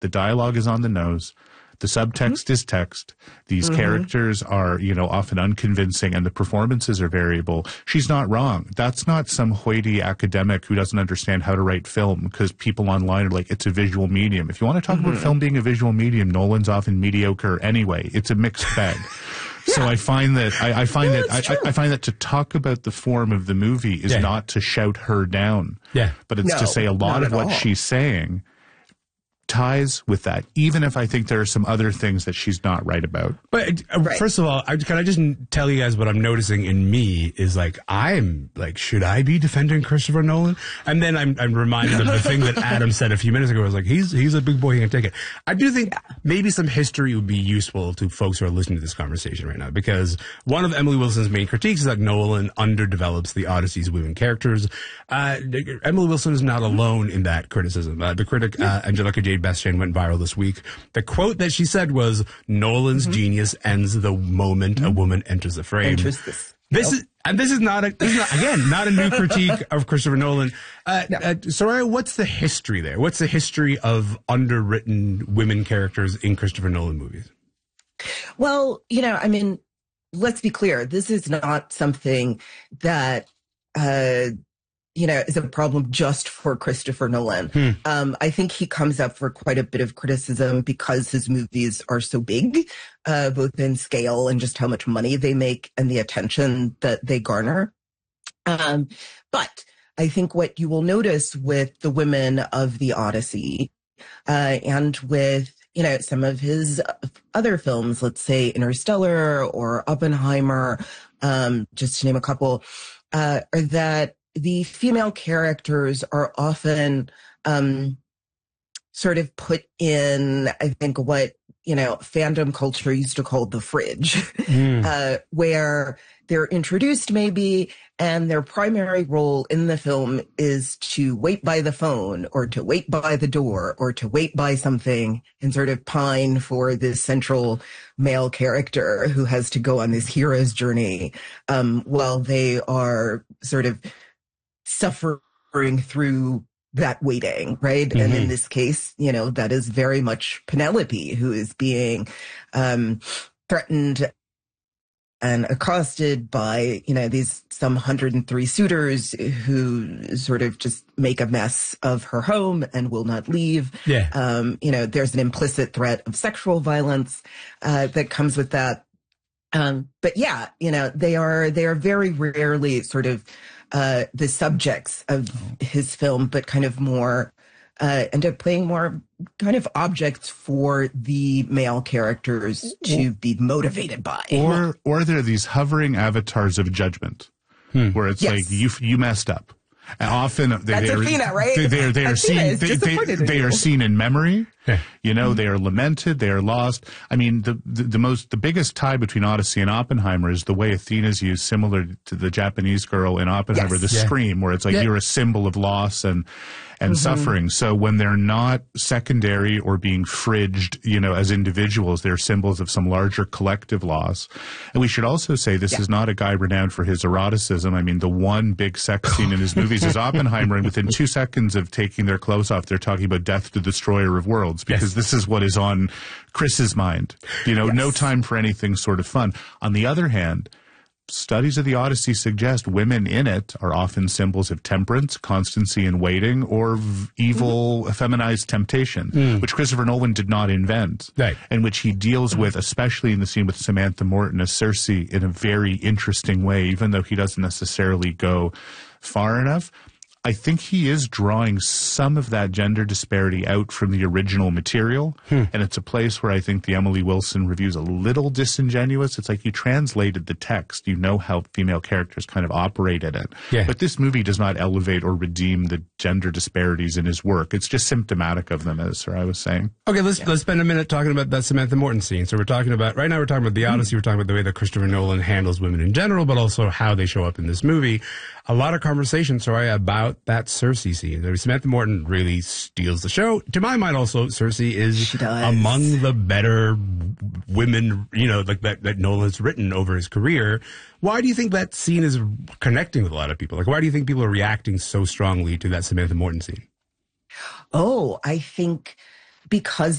The dialogue is on the nose. The subtext is text. These characters are, often unconvincing, and the performances are variable. She's not wrong. That's not some hoity academic who doesn't understand how to write film, because people online are like, it's a visual medium. If you want to talk about film being a visual medium, Nolan's often mediocre anyway. It's a mixed bag. So I find that I find that to talk about the form of the movie is not to shout her down. Yeah. But it's to say a lot of what she's saying ties with that, even if I think there are some other things that she's not right about. But first of all, can I just tell you guys what I'm noticing in me is like, I'm like, should I be defending Christopher Nolan? And then I'm reminded of the thing that Adam said a few minutes ago. I was like, he's a big boy, he can take it. I do think maybe some history would be useful to folks who are listening to this conversation right now, because one of Emily Wilson's main critiques is that Nolan underdevelops the Odyssey's women characters. Emily Wilson is not alone in that criticism. The critic, Angelica Jade Bastien, went viral this week. The quote that she said was, Nolan's genius ends the moment a woman enters the frame. This is not a new critique of Christopher Nolan. Soraya, what's the history there? What's the history of underwritten women characters in Christopher Nolan movies? Well, let's be clear. This is not something that, is a problem just for Christopher Nolan. I think he comes up for quite a bit of criticism because his movies are so big, both in scale and just how much money they make and the attention that they garner. But I think what you will notice with the women of the Odyssey, and with, some of his other films, let's say Interstellar or Oppenheimer, just to name a couple, are that the female characters are often sort of put in, I think, what, fandom culture used to call the fridge, where they're introduced maybe, and their primary role in the film is to wait by the phone or to wait by the door or to wait by something and sort of pine for this central male character who has to go on this hero's journey, while they are sort of suffering through that waiting, right? And in this case, that is very much Penelope, who is being threatened and accosted by, these some 103 suitors who sort of just make a mess of her home and will not leave. There's an implicit threat of sexual violence that comes with that. But they are very rarely sort of the subjects of his film, but kind of more end up playing more kind of objects for the male characters to be motivated by. Or they're these hovering avatars of judgment, where it's like, you messed up. And often that's Athena, right? They are seen in memory. They are lamented. They are lost. I mean, the biggest tie between Odyssey and Oppenheimer is the way Athena's used, similar to the Japanese girl in Oppenheimer, the scream, where it's like you're a symbol of loss and suffering. So when they're not secondary or being fridged, as individuals, they're symbols of some larger collective loss. And we should also say this is not a guy renowned for his eroticism. I mean, the one big sex scene in his movies is Oppenheimer, and within 2 seconds of taking their clothes off, they're talking about death to the destroyer of worlds, because this is what is on Chris's mind. No time for anything sort of fun. On the other hand, studies of the Odyssey suggest women in it are often symbols of temperance, constancy in waiting, or evil, feminized temptation, which Christopher Nolan did not invent, and which he deals with, especially in the scene with Samantha Morton as Cersei, in a very interesting way, even though he doesn't necessarily go far enough. I think he is drawing some of that gender disparity out from the original material, and it's a place where I think the Emily Wilson review is a little disingenuous. It's like, you translated the text, how female characters kind of operate in it. But this movie does not elevate or redeem the gender disparities in his work. It's just symptomatic of them, as I was saying. Okay, let's spend a minute talking about that Samantha Morton scene. So we're talking about the Odyssey, we're talking about the way that Christopher Nolan handles women in general, but also how they show up in this movie. A lot of conversation, about that Cersei scene. Samantha Morton really steals the show. To my mind, also, Cersei is among the better women, that Nolan's written over his career. Why do you think that scene is connecting with a lot of people? Why do you think people are reacting so strongly to that Samantha Morton scene? I think because